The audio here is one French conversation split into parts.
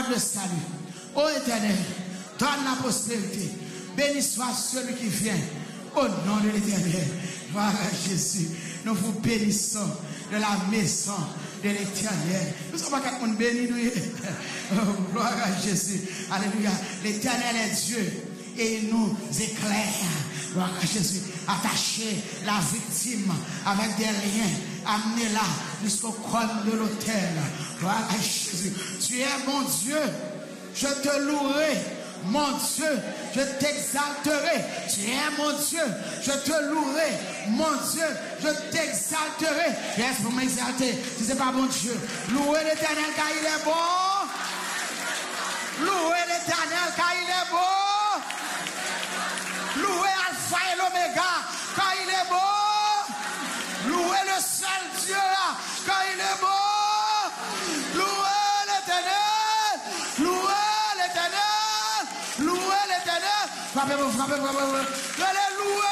porte le salut. Ô Éternel, donne la postérité. Béni soit celui qui vient. Au nom de l'Éternel. Gloire à Jésus. Nous vous bénissons de la maison de l'Éternel. Nous sommes pas quelqu'un béni, nous. Gloire à Jésus. Alléluia. L'Éternel est Dieu et il nous éclaire. Gloire à Jésus. Attacher la victime avec des liens. Amenez-la jusqu'au coin de l'autel. Gloire à Jésus. Tu es mon Dieu. Je te louerai. Mon Dieu, je t'exalterai. Tu es mon Dieu, je te louerai. Mon Dieu, je t'exalterai. Yes, pour m'exalter, si c'est pas mon Dieu. Louez l'Éternel car il est bon. Louez l'Éternel car il est bon. Louez Alpha et l'Oméga car il est bon. Louez le seul Dieu là car il est bon. Louez l'Éternel. Louez l'Éternel. Louez l'Éternel. Frappez-vous, frappez-vous, frappez-vous. Allez louer.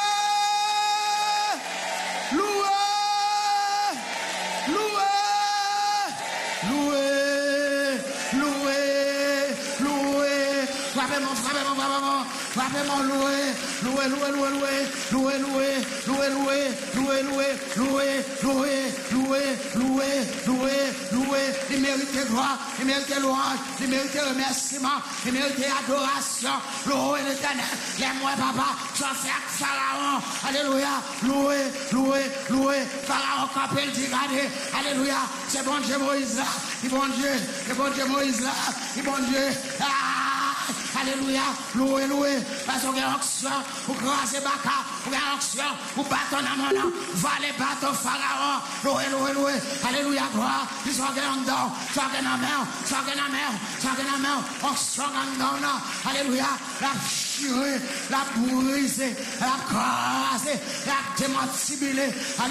Louer. Louer. Louer. Louer. Louer. Frappez-moi, frappez-moi, frappez-moi. Frappez-moi, louer. Louer, louer, louer, louer. Louer, louer. Louer, louer. Louer, louer. Louer, louer. Louer, louer. Louer, louer. Il mérite gloire. Il mérite louange. Il mérite remerciement. Il mérite adoration. Louer l'Éternel. Les moi, papa, tu vas faire Pharaon. Alléluia. Louer, louer, louer. Pharaon, quand il dit, regardez. Alléluia. C'est bon Dieu Moïse là. Il bon Dieu. C'est bon Dieu Moïse là. Il bon Dieu. Alléluia. Louer, louer. Parce qu'on a une onction. Pour grâce et baka. Pour une onction. Pour bâton à mon nom. Valer bâton Pharaon. Louer, louer, louer. Alléluia. Gloire. Ils sont en dedans. Ils sont en mer. Ils sont en mer. Ils sont en mer. Onction en dedans. Alléluia. La chirée. La brisée. La crasée. La démantibulée.